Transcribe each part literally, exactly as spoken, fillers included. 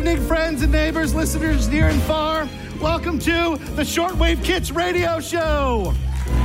evening, friends and neighbors, listeners near and far. Welcome to the Shortwave Kits Radio Show.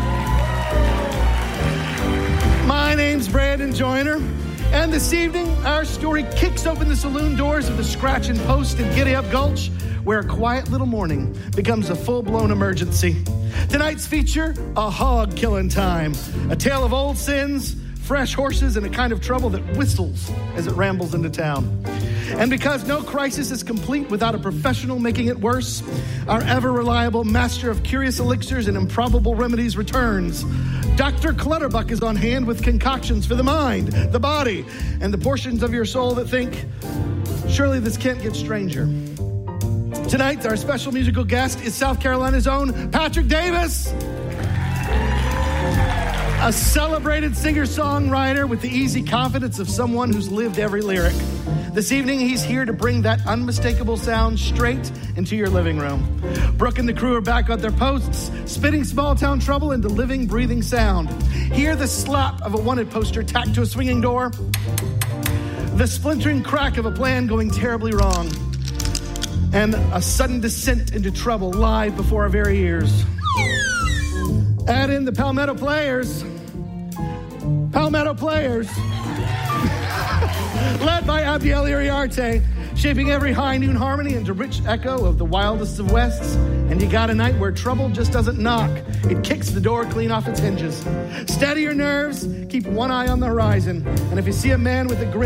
My name's Brandon Joyner, and this evening, our story kicks open the saloon doors of the Scratch and Post in Giddy Up Gulch, where a quiet little morning becomes a full-blown emergency. Tonight's feature, a hog-killing time, a tale of old sins, fresh horses, and a kind of trouble that whistles as it rambles into town. And because no crisis is complete without a professional making it worse, our ever-reliable master of curious elixirs and improbable remedies returns. Doctor Clutterbuck is on hand with concoctions for the mind, the body, and the portions of your soul that think, surely this can't get stranger. Tonight, our special musical guest is South Carolina's own Patrick Davis, a celebrated singer-songwriter with the easy confidence of someone who's lived every lyric. This evening, he's here to bring that unmistakable sound straight into your living room. Brooke and the crew are back at their posts, spitting small-town trouble into living, breathing sound. Hear the slap of a wanted poster tacked to a swinging door, the splintering crack of a plan going terribly wrong, and a sudden descent into trouble live before our very ears. Add in the Palmetto Players. Palmetto Players. Led by Abdiel Iriarte, shaping every high noon harmony into rich echo of the wildest of wests. And you got a night where trouble just doesn't knock. It kicks the door clean off its hinges. Steady your nerves, keep one eye on the horizon. And if you see a man with a grin